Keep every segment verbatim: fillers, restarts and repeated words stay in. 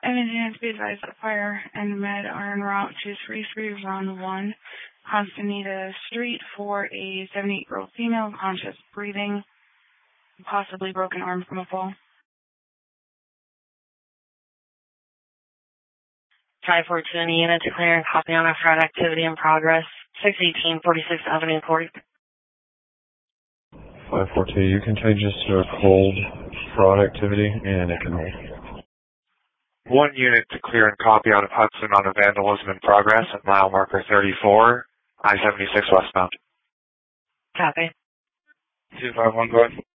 Imaging be advised that fire and med are en route to three three one one Constanita Street for a seventy-eight-year-old female, conscious breathing, possibly broken arm from a fall. five four two in the unit to clear and copy on a fraud activity in progress. six eighteen forty-sixth Avenue Court. five four two, you can take just a cold fraud activity and it can hold. One unit to clear and copy out of Hudson on a vandalism in progress at mile marker thirty-four, I seventy-six westbound. Copy. two five one, go ahead.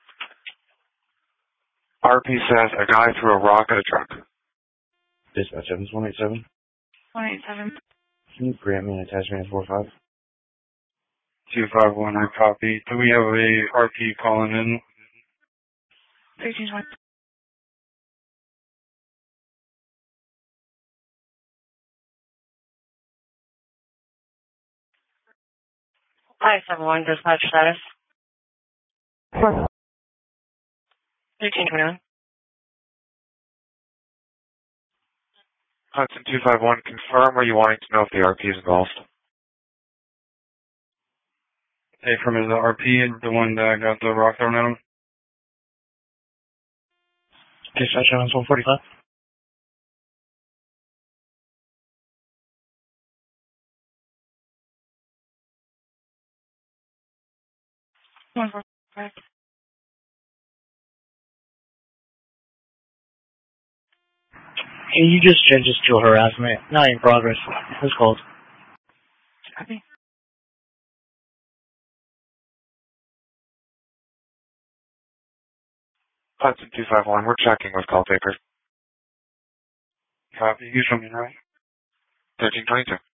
R P says a guy threw a rock at a truck. Dispatch Evans one eight seven. one eight seven. Can you grant me an attachment at four five? two five one, I copy. Do we have a R P calling in? thirteen twenty. five seven one, dispatch status. thirteen twenty-one. Hudson two five one, confirm, or are you wanting to know if the R P is involved? Hey, from is the R P, the one that got the rock thrown at him? Dispatch Evans one forty-five. one four five. Hey, you just judged still harassment. Not in progress. Who's called? Copy. Hudson two five one, we're checking with call taker. Copy. You from me, right? thirteen twenty-two.